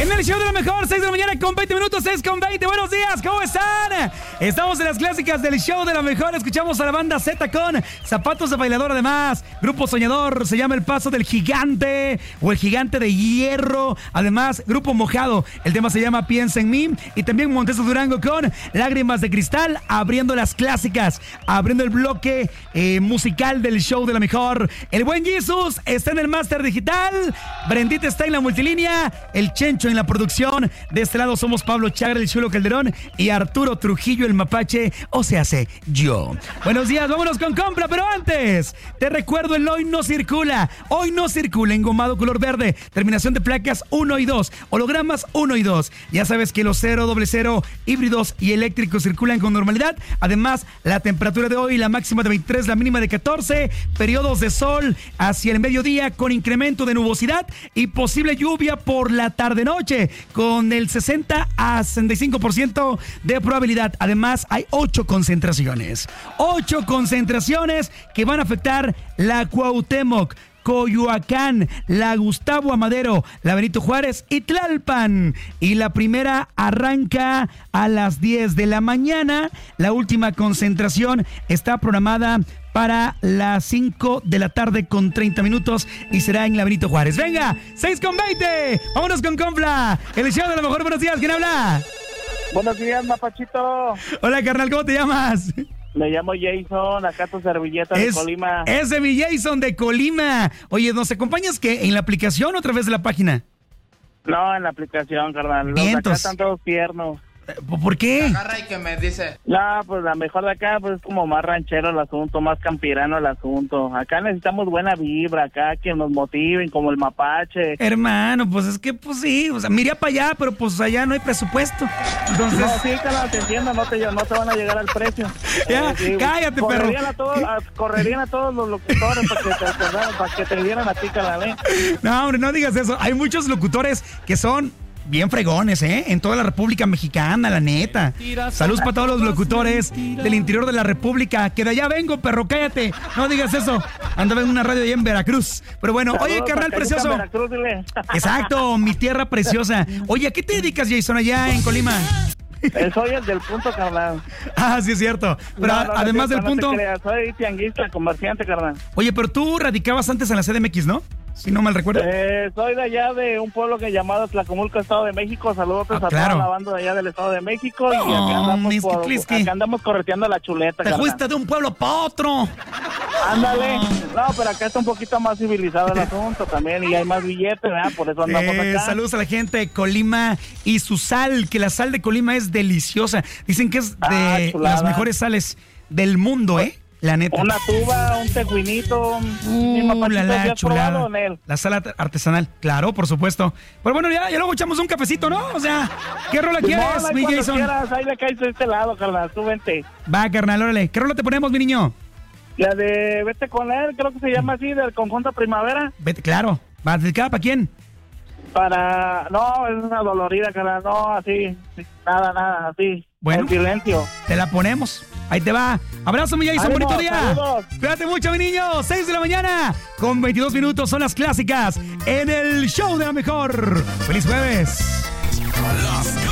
En el show de la mejor, 6 de la mañana con 20 minutos, 6 con 20. Buenos días, ¿cómo están? Estamos en las clásicas del show de la mejor. Escuchamos a la banda Z con Zapatos de Bailador. Además, Grupo Soñador, se llama El Paso del Gigante o El Gigante de Hierro. Además, Grupo Mojado, el tema se llama Piensa en mí. Y también Monteso Durango con Lágrimas de Cristal, abriendo las clásicas, abriendo el bloque musical del show de la mejor. El buen Jesus está en el máster digital, Brendita está en la multilínea, el Chencho en la producción. De este lado somos Pablo Chagra, el Chulo Calderón, y Arturo Trujillo, el Mapache, o se hace yo. Buenos días, vámonos con compra, pero antes te recuerdo el Hoy No Circula. Hoy no circula engomado color verde, terminación de placas 1 y 2, hologramas 1 y 2. Ya sabes que los 000, híbridos y eléctricos circulan con normalidad. Además, la temperatura de hoy, la máxima de 23, la mínima de 14, periodos de sol hacia el mediodía con incremento de nubosidad y posible lluvia por la tarde-noche con el 60 a 65% de probabilidad. Además, hay 8 concentraciones. 8 concentraciones que van a afectar la Cuauhtémoc, Coyoacán, la Gustavo Amadero, la Benito Juárez y Tlalpan. Y la primera arranca a las 10 de la mañana. La última concentración está programada para las 5 de la tarde con 30 minutos y será en la Benito Juárez. ¡Venga! 6 con 20. Vámonos con Confla. El show de la mejor. Buenos días. ¿Quién habla? Buenos días, Mapachito. Hola, carnal. ¿Cómo te llamas? Me llamo Jason, acá tu servilleta de Colima. Ese mi Jason de Colima. Oye, ¿nos acompañas qué? ¿En la aplicación o a través de la página? No, en la aplicación, carnal. Los de acá están todos tiernos. ¿Por qué? Agarra y que me dice. No, pues la mejor de acá pues es como más ranchero el asunto, más campirano el asunto. Acá necesitamos buena vibra, acá que nos motiven, como el Mapache. Hermano, pues es que pues sí, o sea, me iría para allá, pero pues allá no hay presupuesto. Entonces... No, sí, carnal, te entiendo, no te van a llegar al precio. Ya, sí, cállate, correrían perro. Correrían a todos los locutores para que te dieran a ti, carnal, No, hombre, no digas eso. Hay muchos locutores que son bien fregones, en toda la República Mexicana, la neta. Saludos para todos los locutores del interior de la República. Que de allá vengo, perro, cállate. No digas eso. Andaba en una radio allá en Veracruz. Pero bueno, saludos, oye, carnal precioso. Veracruz, dile. Exacto, mi tierra preciosa. Oye, ¿a qué te dedicas, Jason, allá en Colima? Soy el del punto, carnal. Ah, sí es cierto. Pero además del punto... Soy tianguista, comerciante, carnal. Oye, pero tú radicabas antes en la CDMX, ¿no? Si no mal recuerdo. Soy de allá de un pueblo que llamado Tlacomulco, Estado de México. Saludos a toda la banda de allá del Estado de México. Y acá andamos correteando la chuleta. Te fuiste de un pueblo para otro. Ándale. No, pero acá está un poquito más civilizado el asunto también y hay más billetes, ¿verdad? Por eso andamos acá. Saludos a la gente de Colima y su sal, que la sal de Colima es deliciosa. Dicen que es de las mejores sales del mundo, La neta. Una tuba, un tejuinito. La chulada. La sala artesanal, claro, por supuesto. Pero bueno, ya luego echamos un cafecito, ¿no? O sea, ¿qué rola quieres, mi Jason? Ahí le caes de este lado, carnal, tú vente. Va, carnal, órale. ¿Qué rola te ponemos, mi niño? La de Vete con él, creo que se llama así, del conjunto Primavera. Vete, claro. ¿Va dedicada para quién? No, es una dolorida, carnal, no, así, nada, así. Bueno, en silencio. Te la ponemos. Ahí te va. Abrazo, mi Jason, bonito día. Saludos. Cuídate mucho, mi niño. 6 de la mañana con 22 minutos son las clásicas en el show de la mejor. ¡Feliz jueves!